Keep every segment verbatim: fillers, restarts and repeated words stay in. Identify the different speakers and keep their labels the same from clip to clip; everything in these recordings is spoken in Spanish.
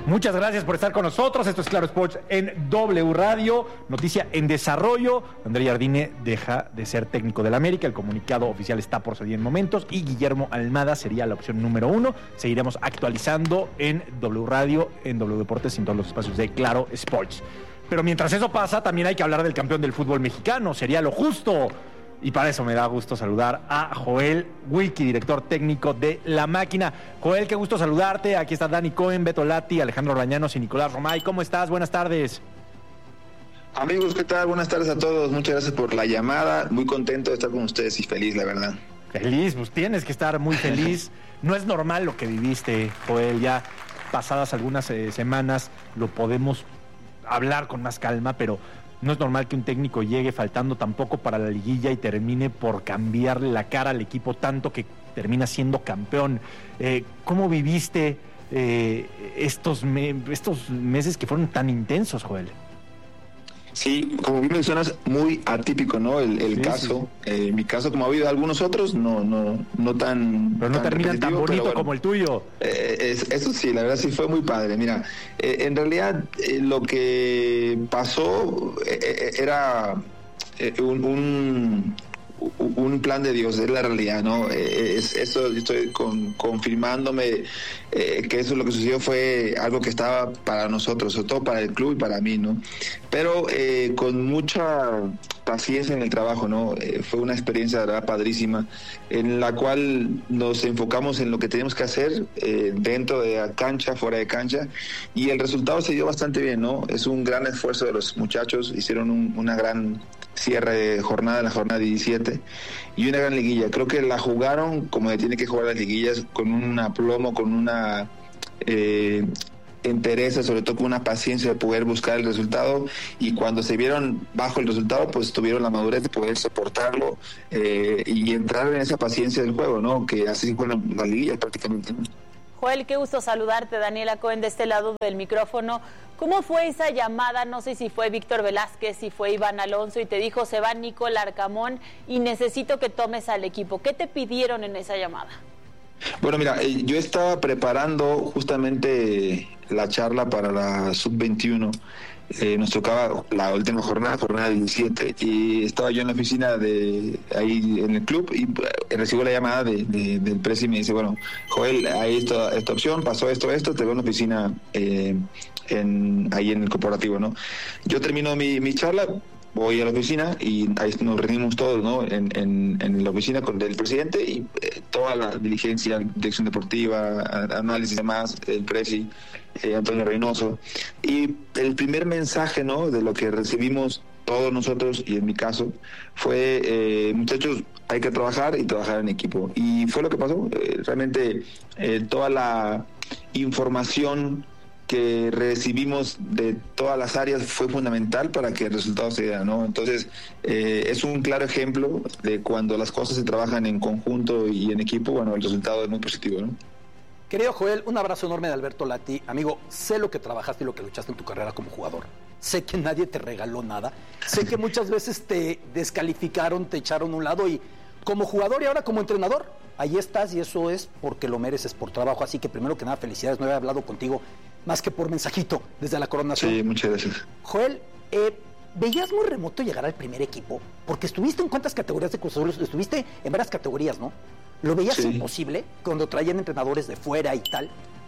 Speaker 1: Muchas gracias por estar con nosotros. Esto es Claro Sports en W Radio. Noticia en desarrollo. André Jardine deja de ser técnico del América. El comunicado oficial está por salir en momentos. Y Guillermo Almada sería la opción número uno. Seguiremos actualizando en W Radio, en W Deportes y en todos los espacios de Claro Sports. Pero mientras eso pasa, también hay que hablar del campeón del fútbol mexicano. Sería lo justo. Y para eso me da gusto saludar a Joel Wiki, director técnico de La Máquina. Joel, qué gusto saludarte. Aquí está Dani Cohen, Beto Lati, Alejandro Rañanos y Nicolás Romay. ¿Cómo estás? Buenas tardes.
Speaker 2: Amigos, ¿qué tal? Buenas tardes a todos. Muchas gracias por la llamada. Muy contento de estar con ustedes y feliz, la verdad.
Speaker 1: Feliz, pues tienes que estar muy feliz. No es normal lo que viviste, Joel. Ya pasadas algunas eh, semanas lo podemos hablar con más calma, pero no es normal que un técnico llegue faltando tampoco para la liguilla y termine por cambiarle la cara al equipo tanto que termina siendo campeón. Eh, ¿Cómo viviste eh, estos, me- estos meses que fueron tan intensos, Joel?
Speaker 2: Sí, como bien mencionas, muy atípico, ¿no? El, el
Speaker 1: Sí,
Speaker 2: caso. Sí. Eh, mi caso, como ha habido algunos otros, no no no tan
Speaker 1: Pero no
Speaker 2: tan
Speaker 1: terminan tan bonito
Speaker 2: pero bueno,
Speaker 1: como el tuyo.
Speaker 2: Eh, es, eso sí, la verdad sí fue muy padre. Mira, eh, en realidad eh, lo que pasó eh, era eh, un, un un plan de Dios, es la realidad, ¿no? Es, eso estoy con, confirmándome eh, que eso lo que sucedió fue algo que estaba para nosotros, sobre todo para el club y para mí, ¿no? Pero eh, con mucha paciencia en el trabajo, ¿no? Eh, fue una experiencia, de verdad, padrísima, en la cual nos enfocamos en lo que teníamos que hacer eh, dentro de la cancha, fuera de cancha, y el resultado se dio bastante bien, ¿no? Es un gran esfuerzo de los muchachos, hicieron un, una gran cierre de jornada, en la jornada diecisiete, y una gran liguilla. Creo que la jugaron como se tiene que jugar las liguillas, con un aplomo, con una eh, entereza, sobre todo con una paciencia de poder buscar el resultado, y cuando se vieron bajo el resultado, pues tuvieron la madurez de poder soportarlo eh, y entrar en esa paciencia del juego, ¿no? Que así fueron las liguillas prácticamente, ¿no?
Speaker 3: Joel, qué gusto saludarte. Daniela Cohen de este lado del micrófono. ¿Cómo fue esa llamada? No sé si fue Víctor Velázquez, si fue Iván Alonso y te dijo se va Nico Larcamón y necesito que tomes al equipo. ¿Qué te pidieron en esa llamada?
Speaker 2: Bueno, mira, eh, yo estaba preparando justamente la charla para la sub veintiuno. Eh, nos tocaba la última jornada, jornada diecisiete, y estaba yo en la oficina de ahí en el club y eh, recibo la llamada de, de, del presi y me dice, bueno, Joel, hay esta, esta opción, pasó esto, esto, te veo en la oficina eh, en, ahí en el corporativo, ¿no? Yo termino mi, mi charla, voy a la oficina y ahí nos reunimos todos, ¿no? En, en, en la oficina con el presidente y eh, toda la diligencia, dirección deportiva, a, análisis y demás, el presi, eh, Antonio Reynoso. Y el primer mensaje, ¿no? De lo que recibimos todos nosotros, y en mi caso, fue, eh, muchachos, hay que trabajar y trabajar en equipo. Y fue lo que pasó. Eh, realmente eh, toda la información que recibimos de todas las áreas fue fundamental para que el resultado se diera, ¿no? Entonces, eh, es un claro ejemplo de cuando las cosas se trabajan en conjunto y en equipo, bueno, el resultado es muy positivo, ¿no?
Speaker 4: Querido Joel, un abrazo enorme de Alberto Lati. Amigo, sé lo que trabajaste y lo que luchaste en tu carrera como jugador. Sé que nadie te regaló nada. Sé que muchas veces te descalificaron, te echaron a un lado, y como jugador y ahora como entrenador, ahí estás, y eso es porque lo mereces por trabajo. Así que primero que nada, felicidades. No había hablado contigo más que por mensajito desde la coronación.
Speaker 2: Sí, muchas gracias.
Speaker 4: Joel, eh, ¿veías muy remoto llegar al primer equipo? Porque estuviste en cuántas categorías de Cruz Azul, estuviste en varias categorías, ¿no? ¿Lo veías
Speaker 2: Sí.
Speaker 4: imposible cuando traían entrenadores de fuera y tal?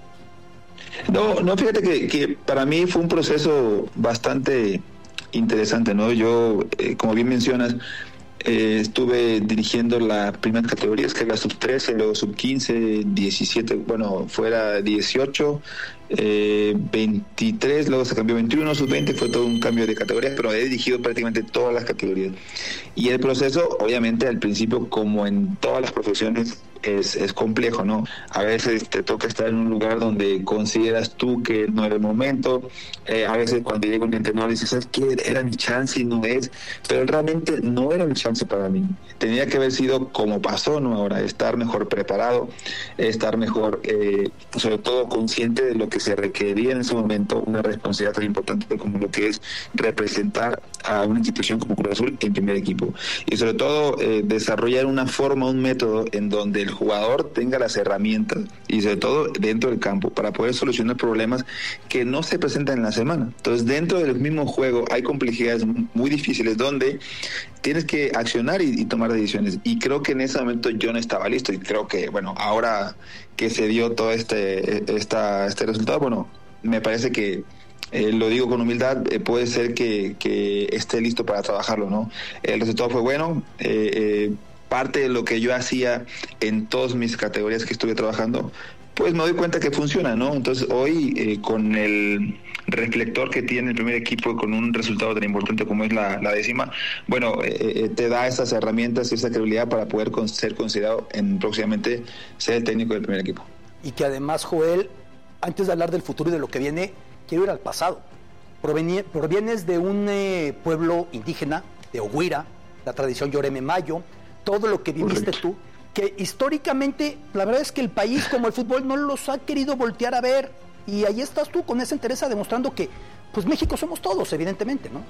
Speaker 2: No, no, fíjate que, que para mí fue un proceso bastante interesante, ¿no? Yo, eh, como bien mencionas, eh, estuve dirigiendo las primeras categorías, que es la sub trece, luego sub quince, diecisiete, bueno, fuera dieciocho, eh, veintitrés, luego se cambió veintiuno, sub veinte, fue todo un cambio de categorías, pero he dirigido prácticamente todas las categorías. Y el proceso, obviamente, al principio, como en todas las profesiones, es, es complejo, ¿no? A veces te toca estar en un lugar donde consideras tú que no era el momento, eh, a veces cuando llega un entrenador dices, ¿sabes qué? Era mi chance y no es, pero realmente no era mi chance para mí. Tenía que haber sido como pasó, ¿no? Ahora, estar mejor preparado, estar mejor, eh, sobre todo consciente de lo que se requería en ese momento, una responsabilidad tan importante como lo que es representar a una institución como Cruz Azul en primer equipo. Y sobre todo, eh, desarrollar una forma, un método en donde el jugador tenga las herramientas y sobre todo dentro del campo para poder solucionar problemas que no se presentan en la semana. Entonces, dentro del mismo juego hay complejidades muy difíciles donde tienes que accionar y, y tomar decisiones. Y creo que en ese momento yo no estaba listo y creo que, bueno, ahora que se dio todo este, esta, este resultado, bueno, me parece que Eh, lo digo con humildad, eh, puede ser que, que esté listo para trabajarlo, ¿no? El resultado fue bueno, eh, eh, parte de lo que yo hacía en todas mis categorías que estuve trabajando, pues me doy cuenta que funciona, ¿no? Entonces hoy, eh, con el reflector que tiene el primer equipo, con un resultado tan importante como es la, la décima, bueno, eh, te da esas herramientas y esa credibilidad para poder con, ser considerado en próximamente ser el técnico del primer equipo.
Speaker 4: Y que además, Joel, antes de hablar del futuro y de lo que viene, quiero ir al pasado. Provenie, provienes de un eh, pueblo indígena, de Oguira, la tradición Yoreme Mayo, todo lo que viviste Correcto. Tú, que históricamente, la verdad es que el país, como el fútbol, no los ha querido voltear a ver, y ahí estás tú con esa entereza demostrando que, pues México somos todos, evidentemente, ¿no?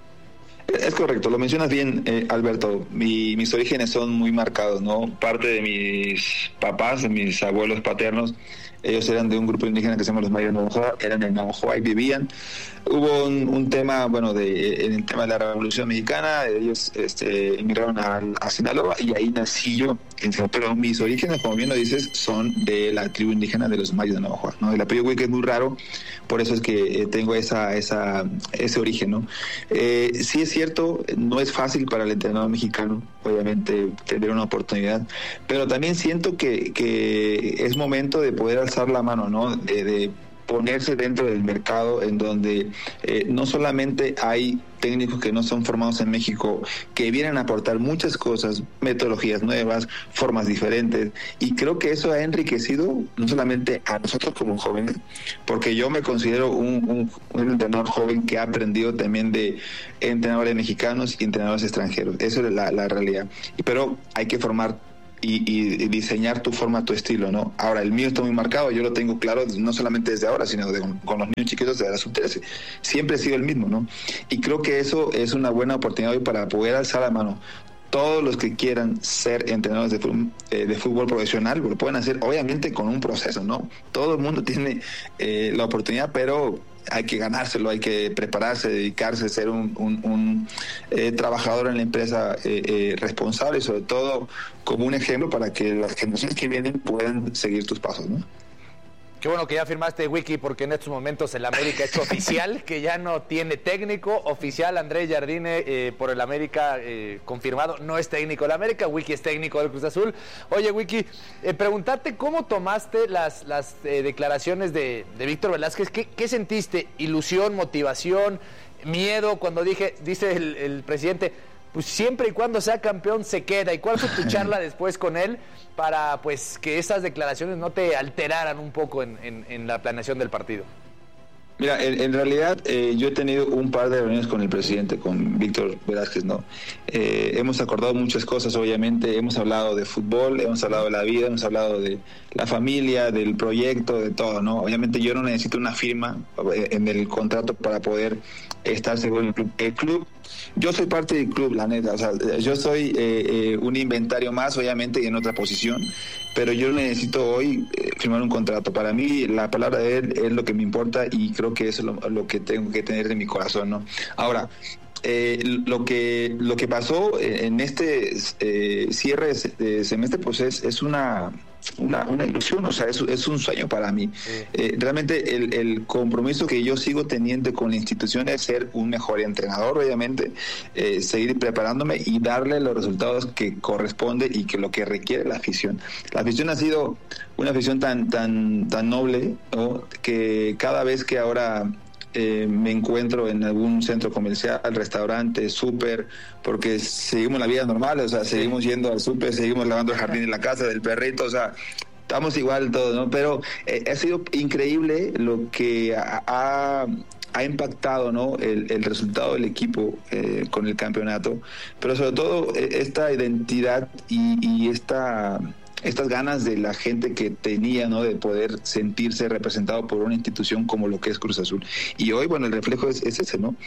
Speaker 2: Es correcto, lo mencionas bien, eh, Alberto. Mi, mis orígenes son muy marcados, ¿no? Parte de mis papás, de mis abuelos paternos, ellos eran de un grupo indígena que se llama los Mayos Navajoa, eran en Navajoa y vivían. Hubo un, un tema, bueno, de, en el tema de la Revolución Mexicana, ellos este, emigraron a, a Sinaloa y ahí nací yo. Pero mis orígenes, como bien lo dices, son de la tribu indígena de los Mayos de Navajoa, ¿no? El apellido Huique es muy raro, por eso es que tengo esa, esa, ese origen, ¿no? Eh, sí es cierto, no es fácil para el entrenador mexicano, obviamente, tener una oportunidad, pero también siento que, que es momento de poder alzar la mano, ¿no? De, de ponerse dentro del mercado en donde eh, no solamente hay técnicos que no son formados en México, que vienen a aportar muchas cosas, metodologías nuevas, formas diferentes, y creo que eso ha enriquecido no solamente a nosotros como jóvenes, porque yo me considero un, un, un entrenador joven que ha aprendido también de entrenadores mexicanos y entrenadores extranjeros, eso es la, la realidad, pero hay que formar Y, y diseñar tu forma, tu estilo, ¿no? Ahora, el mío está muy marcado, yo lo tengo claro no solamente desde ahora, sino de, con los niños chiquitos de la sub trece. Siempre he sido el mismo, ¿no? Y creo que eso es una buena oportunidad hoy para poder alzar la mano. Todos los que quieran ser entrenadores de fútbol, eh, de fútbol profesional lo pueden hacer, obviamente con un proceso, ¿no? Todo el mundo tiene eh, la oportunidad, pero hay que ganárselo, hay que prepararse, dedicarse, ser un, un, un eh, trabajador en la empresa eh, eh, responsable y sobre todo como un ejemplo para que las generaciones que vienen puedan seguir tus pasos, ¿no?
Speaker 5: Qué bueno que ya firmaste, Wiki, porque en estos momentos el América es oficial, que ya no tiene técnico oficial. Andrés Jardine eh, por el América eh, confirmado, no es técnico del América, Wiki es técnico del Cruz Azul. Oye, Wiki, eh, preguntarte cómo tomaste las, las eh, declaraciones de, de Víctor Velázquez. ¿Qué, ¿Qué sentiste? ¿Ilusión, motivación, miedo? Cuando dije, dice el, el presidente, pues siempre y cuando sea campeón se queda. ¿Y cuál fue tu charla después con él para pues que esas declaraciones no te alteraran un poco en, en, en la planeación del partido?
Speaker 2: Mira, en, en realidad eh, yo he tenido un par de reuniones con el presidente, con Víctor Velázquez, ¿no? Eh, hemos acordado muchas cosas, obviamente, hemos hablado de fútbol, hemos hablado de la vida, hemos hablado de la familia, del proyecto, de todo, ¿no? Obviamente yo no necesito una firma en el contrato para poder estar seguro en el club. El club, yo soy parte del club, la neta, o sea, yo soy eh, eh, un inventario más, obviamente, y en otra posición, pero yo necesito hoy eh, firmar un contrato. Para mí la palabra de él es lo que me importa y creo que eso es lo, lo que tengo que tener en mi corazón, ¿no? Ahora, eh, lo que lo que pasó en este eh, cierre de semestre pues es, es una Una, una ilusión, o sea, es, es un sueño para mí. Sí. Eh, realmente el, el compromiso que yo sigo teniendo con la institución es ser un mejor entrenador, obviamente, eh, seguir preparándome y darle los resultados que corresponde y que lo que requiere la afición. La afición ha sido una afición tan tan tan noble, ¿no? Que cada vez que ahora Eh, me encuentro en algún centro comercial, restaurante, súper, porque seguimos la vida normal, o sea, seguimos yendo al súper, seguimos lavando el jardín de la casa, del perrito, o sea, estamos igual todos, ¿no? Pero eh, ha sido increíble lo que ha, ha, ha impactado, ¿no? El, el resultado del equipo eh, con el campeonato, pero sobre todo eh, esta identidad y, y esta... estas ganas de la gente que tenía, ¿no? De poder sentirse representado por una institución como lo que es Cruz Azul. Y hoy, bueno, el reflejo es, es ese, ¿no?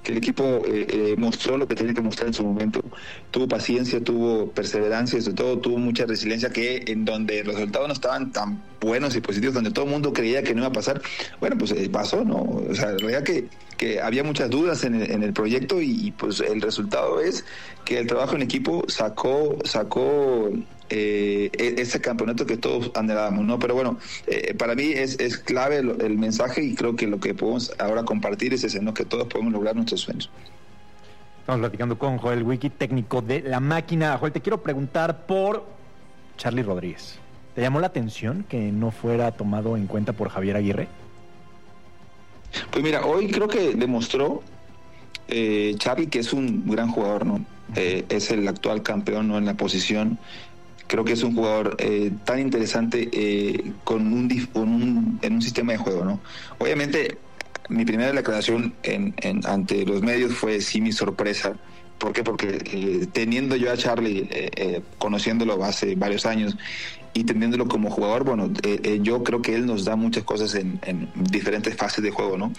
Speaker 2: que el equipo eh, eh, mostró lo que tenía que mostrar en su momento. Tuvo paciencia, tuvo perseverancia, sobre todo tuvo mucha resiliencia, que en donde los resultados no estaban tan buenos y positivos, donde todo el mundo creía que no iba a pasar, bueno, pues eh, pasó, ¿no? O sea, en realidad que, que había muchas dudas en el, en el proyecto y, y pues el resultado es que el trabajo en equipo sacó, sacó eh, ese campeonato que todos anhelábamos, ¿no? Pero bueno, eh, para mí es, es clave el, el mensaje, y creo que lo que podemos ahora compartir es ese, ¿no? Que todos podemos lograr nuestros sueños.
Speaker 1: Estamos platicando con Joel Wiki, técnico de La Máquina. Joel, te quiero preguntar por Charly Rodríguez. ¿Te llamó la atención que no fuera tomado en cuenta por Javier Aguirre?
Speaker 2: Pues mira, hoy creo que demostró eh, Charly que es un gran jugador, ¿no? Eh, es el actual campeón, ¿no? En la posición. Creo que es un jugador eh, tan interesante eh, con, un, con un en un sistema de juego, ¿no? Obviamente, mi primera declaración en, en, ante los medios fue sí mi sorpresa. ¿Por qué? Porque eh, teniendo yo a Charly, eh, eh, conociéndolo hace varios años y teniéndolo como jugador, bueno, eh, eh, yo creo que él nos da muchas cosas en, en diferentes fases de juego, ¿no?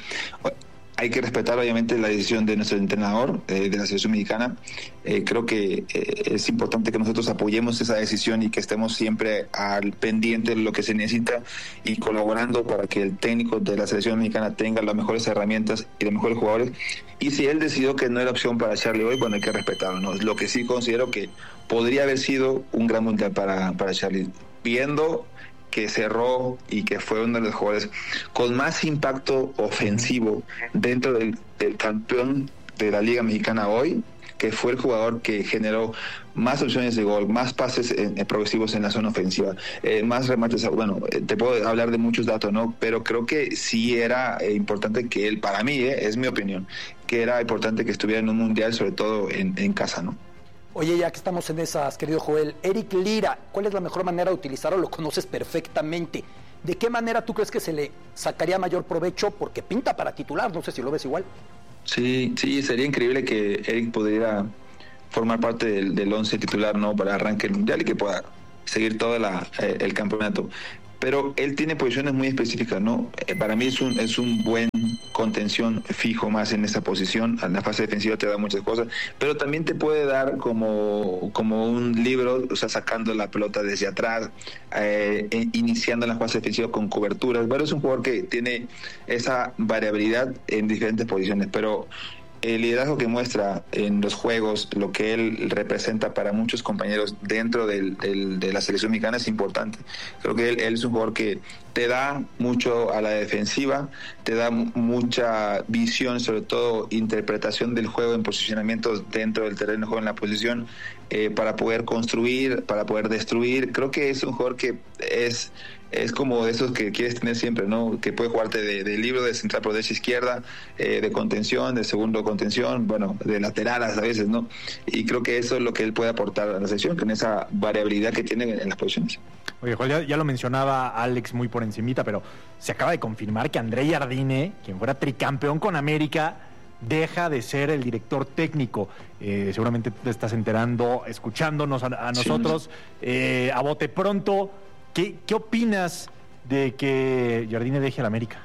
Speaker 2: Hay que respetar obviamente la decisión de nuestro entrenador, eh, de la selección mexicana. Eh, creo que eh, es importante que nosotros apoyemos esa decisión y que estemos siempre al pendiente de lo que se necesita y colaborando para que el técnico de la selección mexicana tenga las mejores herramientas y los mejores jugadores. Y si él decidió que no era opción para Charly hoy, bueno, hay que respetarlo, ¿no? Lo que sí considero que podría haber sido un gran mundial para, para Charly, viendo que cerró y que fue uno de los jugadores con más impacto ofensivo dentro del, del campeón de la Liga Mexicana hoy, que fue el jugador que generó más opciones de gol, más pases en, en progresivos en la zona ofensiva, eh, más remates. Bueno, eh, te puedo hablar de muchos datos, ¿no? Pero creo que sí era eh, importante que él, para mí, eh, es mi opinión, que era importante que estuviera en un mundial, sobre todo en, en casa, ¿no?
Speaker 4: Oye, ya que estamos en esas, querido Joel, Eric Lira, ¿cuál es la mejor manera de utilizarlo? Lo conoces perfectamente. ¿De qué manera tú crees que se le sacaría mayor provecho? Porque pinta para titular, no sé si lo ves igual.
Speaker 2: Sí, sí, sería increíble que Eric pudiera formar parte del, del once titular, ¿no? Para arranque el mundial y que pueda seguir todo la, eh, el campeonato. Pero él tiene posiciones muy específicas, ¿no? Eh, para mí es un, es un buen contención fijo más en esa posición. En la fase defensiva te da muchas cosas, pero también te puede dar como, como un libro, o sea, sacando la pelota desde atrás, eh, iniciando la fase defensiva con coberturas. Bueno, es un jugador que tiene esa variabilidad en diferentes posiciones, pero el liderazgo que muestra en los juegos, lo que él representa para muchos compañeros dentro del, del, de la selección mexicana es importante. Creo que él, él es un jugador que te da mucho a la defensiva, te da mucha visión, sobre todo interpretación del juego en posicionamientos dentro del terreno de juego en la posición, eh, para poder construir, para poder destruir. Creo que es un jugador que es... es como de esos que quieres tener siempre, ¿no? Que puede jugarte de, de libro, de central por derecha izquierda, eh, de contención, de segundo contención, bueno, de laterales a veces, ¿no? Y creo que eso es lo que él puede aportar a la selección, con esa variabilidad que tiene en, en las posiciones.
Speaker 1: Oye, Joel, ya, ya lo mencionaba Alex muy por encimita, pero se acaba de confirmar que André Jardine, quien fuera tricampeón con América, deja de ser el director técnico. Eh, seguramente te estás enterando, escuchándonos a, a nosotros, sí. eh, a bote pronto. ¿Qué, ¿Qué opinas de que Jardine deje al América?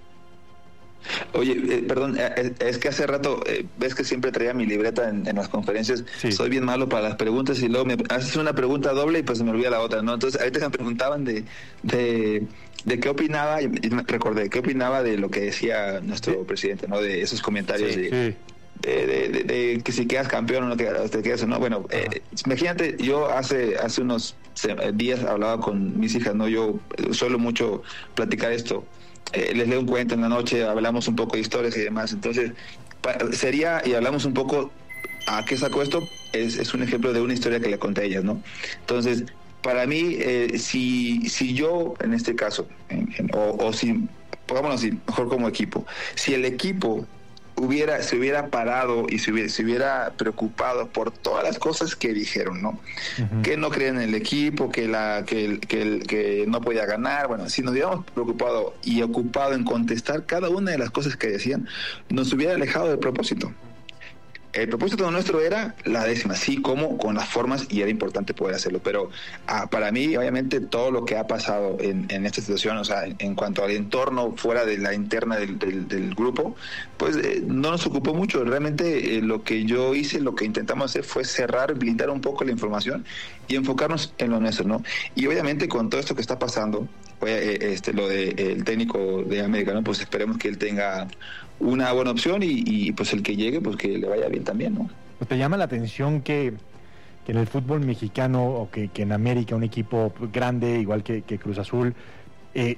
Speaker 2: Oye, eh, perdón, eh, es que hace rato, eh, ves que siempre traía mi libreta en, en las conferencias. Sí. Soy bien malo para las preguntas y luego me haces una pregunta doble y pues se me olvida la otra, ¿no? Entonces, ahorita me preguntaban de, de, de qué opinaba, y me recordé, qué opinaba de lo que decía nuestro sí. presidente, ¿no? De esos comentarios sí, de... Sí. De, de, de, de que si quedas campeón o no te, te quedas o no. Bueno, eh, imagínate, yo hace hace unos días hablaba con mis hijas, no, yo suelo mucho platicar esto, eh, les leo un cuento en la noche, hablamos un poco de historias y demás, entonces pa, sería, y hablamos un poco, ¿a qué saco esto? Es, es un ejemplo de una historia que le conté a ellas, ¿no? Entonces, para mí, eh, si, si yo, en este caso, en, en, o, o si, pongámonos así, mejor como equipo, si el equipo hubiera se hubiera parado y se hubiera, se hubiera preocupado por todas las cosas que dijeron, ¿no? Uh-huh. Que no creían en el equipo, que la que, que, que no podía ganar. Bueno, si nos hubiéramos preocupado y ocupado en contestar cada una de las cosas que decían, nos hubiera alejado del propósito. el propósito nuestro era la décima, sí, como con las formas, y era importante poder hacerlo. Pero ah, para mí, obviamente, todo lo que ha pasado en, en esta situación, o sea, en, en cuanto al entorno fuera de la interna del, del, del grupo, pues eh, no nos ocupó mucho. Realmente eh, lo que yo hice, lo que intentamos hacer fue cerrar, blindar un poco la información y enfocarnos en lo nuestro, ¿no? Y obviamente con todo esto que está pasando, eh, este, lo del de, técnico de América, ¿no? Pues esperemos que él tenga una buena opción y, y pues el que llegue, pues que le vaya bien también, ¿no?
Speaker 1: ¿Te llama la atención que, que en el fútbol mexicano o que, que en América un equipo grande, igual que, que Cruz Azul, eh,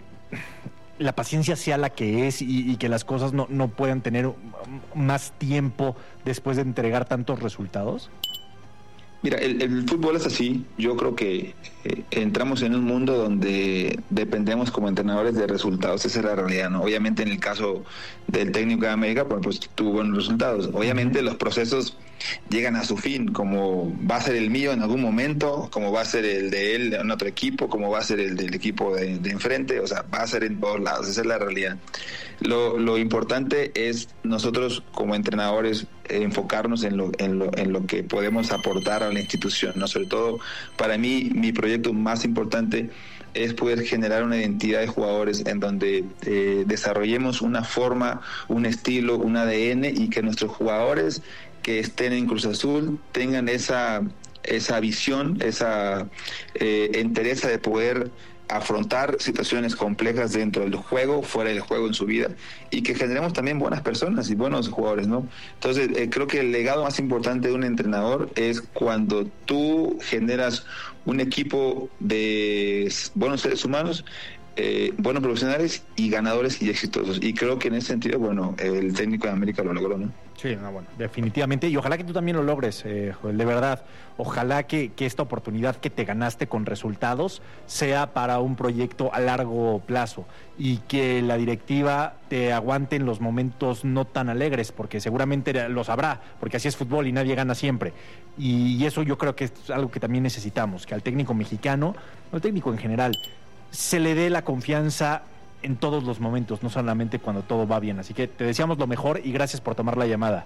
Speaker 1: la paciencia sea la que es y, y que las cosas no, no puedan tener más tiempo después de entregar tantos resultados?
Speaker 2: Mira, el, el fútbol es así. Yo creo que eh, entramos en un mundo donde dependemos como entrenadores de resultados. Esa es la realidad, ¿no? Obviamente en el caso del técnico de América, pues, pues tuvo buenos resultados. Obviamente los procesos llegan a su fin, como va a ser el mío en algún momento, como va a ser el de él en otro equipo, como va a ser el del equipo de, de enfrente, o sea, va a ser en todos lados. Esa es la realidad. Lo, lo importante es nosotros como entrenadores eh, enfocarnos en lo, en, lo, en lo que podemos aportar a la institución, ¿no? Sobre todo, para mí, mi proyecto más importante es poder generar una identidad de jugadores en donde eh, desarrollemos una forma, un estilo, un A D N, y que nuestros jugadores que estén en Cruz Azul tengan esa, esa visión, esa eh, entereza de poder afrontar situaciones complejas dentro del juego, fuera del juego en su vida, y que generemos también buenas personas y buenos jugadores, ¿no? Entonces, eh, creo que el legado más importante de un entrenador es cuando tú generas un equipo de buenos seres humanos, eh, buenos profesionales y ganadores y exitosos. Y creo que en ese sentido, bueno, el técnico de América lo logró, ¿no?
Speaker 1: Sí, no, bueno, definitivamente. Y ojalá que tú también lo logres, eh, Joel, de verdad. Ojalá que, que esta oportunidad que te ganaste con resultados sea para un proyecto a largo plazo y que la directiva te aguante en los momentos no tan alegres, porque seguramente los habrá, porque así es fútbol y nadie gana siempre. Y, y eso yo creo que es algo que también necesitamos, que al técnico mexicano, al técnico en general, se le dé la confianza en todos los momentos, no solamente cuando todo va bien. Así que te deseamos lo mejor y gracias por tomar la llamada.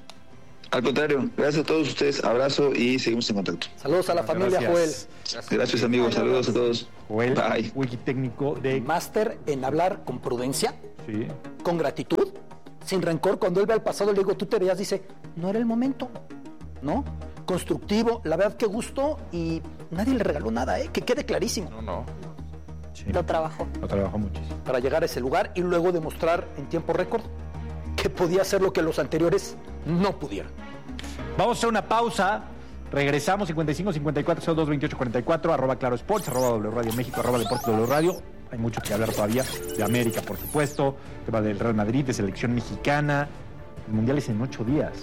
Speaker 2: Al contrario, gracias a todos ustedes, abrazo y seguimos en contacto.
Speaker 4: Saludos a la
Speaker 1: Muchas
Speaker 4: familia,
Speaker 1: gracias.
Speaker 4: Joel.
Speaker 2: Gracias, gracias amigos, saludos a todos.
Speaker 1: Joel,
Speaker 2: Bye.
Speaker 1: wiki técnico de...
Speaker 4: Máster en hablar con prudencia,
Speaker 1: Sí.
Speaker 4: con gratitud, sin rencor. Cuando él ve al pasado, le digo, tú te veías, dice, no era el momento, ¿no? Constructivo, la verdad que gustó, y nadie le regaló nada, ¿eh? Que quede clarísimo.
Speaker 5: No, no.
Speaker 1: Sí.
Speaker 3: Lo trabajó.
Speaker 1: Lo trabajó muchísimo.
Speaker 4: Para llegar a ese lugar y luego demostrar en tiempo récord que podía hacer lo que los anteriores no pudieran.
Speaker 1: Vamos a hacer una pausa. Regresamos cincuenta y cinco cincuenta y cuatro cero dos veintiocho cuarenta y cuatro, arroba Claro Sports, arroba W Radio México, arroba Deportes W Radio. Hay mucho que hablar todavía de América, por supuesto, tema del Real Madrid, de selección mexicana. El Mundial es en ocho días.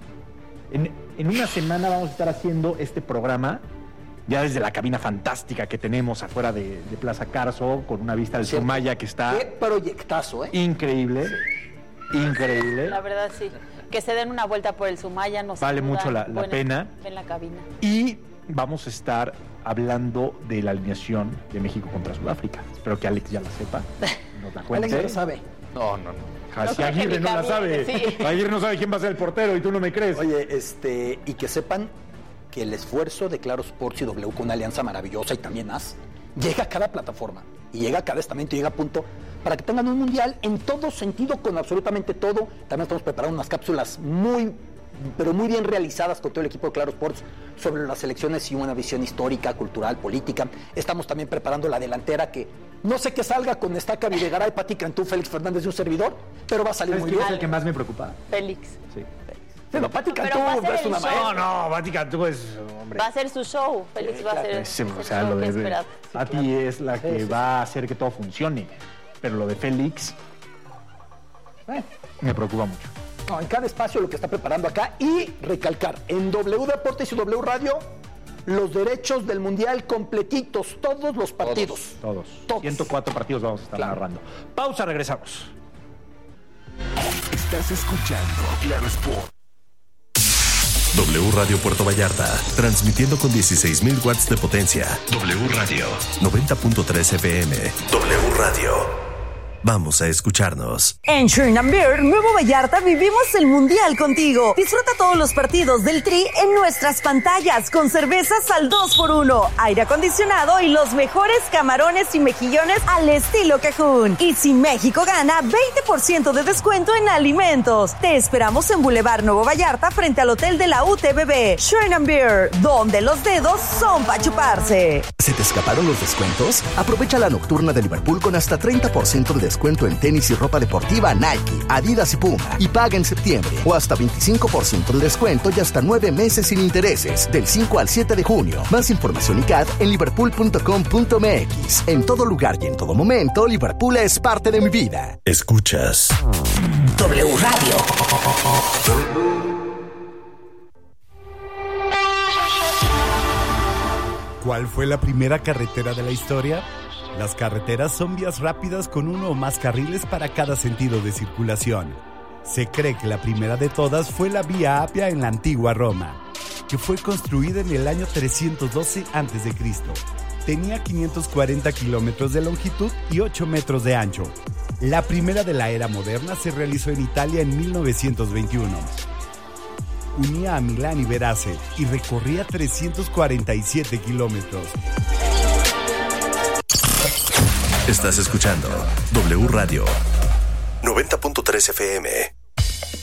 Speaker 1: En, en una semana vamos a estar haciendo este programa ya desde la cabina fantástica que tenemos afuera de, de Plaza Carso, con una vista del
Speaker 4: Cierto.
Speaker 1: Sumaya que está
Speaker 4: Qué proyectazo, ¿eh?
Speaker 1: increíble. Increíble.
Speaker 3: La verdad, sí. Que se den una vuelta por el Sumaya. Nos
Speaker 1: Vale
Speaker 3: saludan.
Speaker 1: mucho la- la
Speaker 3: Buena-
Speaker 1: pena.
Speaker 3: En la cabina.
Speaker 1: Y vamos a estar hablando de la alineación de México contra Sudáfrica. Espero que Alex ya la sepa. Nos la cuente.
Speaker 4: Alex ya lo sabe.
Speaker 5: No, no, no.
Speaker 1: Ah,
Speaker 3: No
Speaker 1: si
Speaker 3: creo que
Speaker 1: Aguirre
Speaker 3: ni
Speaker 1: no la
Speaker 3: camine,
Speaker 1: sabe.
Speaker 3: sí.
Speaker 1: Aguirre no sabe quién va a ser el portero y tú no me crees.
Speaker 4: Oye, este, y que sepan que el esfuerzo de Claro Sports y W con una alianza maravillosa y también A S llega a cada plataforma y llega a cada estamento y llega a punto para que tengan un mundial en todo sentido, con absolutamente todo. También estamos preparando unas cápsulas muy, pero muy bien realizadas con todo el equipo de Claro Sports sobre las elecciones y una visión histórica, cultural, política. Estamos también preparando la delantera que no sé qué salga con Estaca Videgaray, Pati Cantú, Félix Fernández y un servidor, pero va a salir
Speaker 1: ¿Sabes
Speaker 4: muy
Speaker 1: quién
Speaker 4: bien.
Speaker 1: es el que más me preocupa?
Speaker 3: Félix.
Speaker 1: Sí.
Speaker 4: Pero Pati
Speaker 3: Pero
Speaker 4: Cantú
Speaker 3: va a ser
Speaker 4: es
Speaker 3: el
Speaker 4: una
Speaker 3: show.
Speaker 4: maestra.
Speaker 1: No, no, Vatica, tú es, hombre.
Speaker 3: Va a ser su show. Félix va a hacer
Speaker 1: Ese,
Speaker 3: el
Speaker 1: o sea,
Speaker 3: show
Speaker 1: lo
Speaker 3: que
Speaker 1: de
Speaker 3: esperaba.
Speaker 1: Pati es la que
Speaker 4: Sí, sí,
Speaker 1: va a hacer que todo funcione. Pero lo de Félix
Speaker 4: Eh,
Speaker 1: me preocupa mucho.
Speaker 4: No, en cada espacio lo que está preparando acá, y recalcar, en W Deportes y W Radio, los derechos del Mundial completitos, todos los partidos.
Speaker 1: Todos.
Speaker 4: Todos.
Speaker 1: ciento cuatro partidos vamos a estar
Speaker 4: Claro.
Speaker 1: narrando. Pausa, regresamos.
Speaker 6: Estás escuchando Claro Sport. W Radio Puerto Vallarta, transmitiendo con dieciséis mil watts de potencia. W Radio, noventa punto tres F M. W Radio. Vamos a escucharnos.
Speaker 7: En Sherman Beer, Nuevo Vallarta, vivimos el Mundial contigo. Disfruta todos los partidos del Tri en nuestras pantallas con cervezas al dos por uno, aire acondicionado y los mejores camarones y mejillones al estilo Cajún. Y si México gana, veinte por ciento de descuento en alimentos. Te esperamos en Boulevard Nuevo Vallarta frente al Hotel de la U T B B. Sherman Beer, donde los dedos son para chuparse.
Speaker 8: ¿Se te escaparon los descuentos? Aprovecha la nocturna de Liverpool con hasta treinta por ciento de descuento descuento en tenis y ropa deportiva Nike, Adidas y Puma y paga en septiembre o hasta veinticinco por ciento de descuento y hasta nueve meses sin intereses del cinco al siete de junio. Más información y C A D en liverpool punto com punto m x. En todo lugar y en todo momento, Liverpool es parte de mi vida.
Speaker 6: Escuchas
Speaker 7: W Radio.
Speaker 9: ¿Cuál fue la primera carretera de la historia? Las carreteras son vías rápidas con uno o más carriles para cada sentido de circulación. Se cree que la primera de todas fue la Vía Apia en la antigua Roma, que fue construida en el año trescientos doce antes de Cristo. Tenía quinientos cuarenta kilómetros de longitud y ocho metros de ancho. La primera de la era moderna se realizó en Italia en mil novecientos veintiuno. Unía a Milán y Verace y recorría trescientos cuarenta y siete kilómetros.
Speaker 6: Estás escuchando W Radio noventa punto tres F M.